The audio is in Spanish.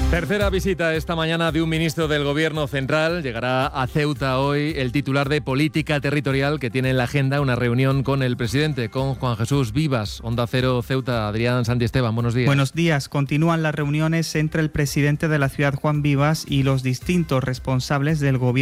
Tercera visita esta mañana de un ministro del Gobierno central. Llegará a Ceuta hoy el titular de Política Territorial, que tiene en la agenda una reunión con el presidente, con Juan Jesús Vivas. Onda Cero Ceuta, Adrián Santiesteban, buenos días. Buenos días. Continúan las reuniones entre el presidente de la ciudad, Juan Vivas, y los distintos responsables del gobierno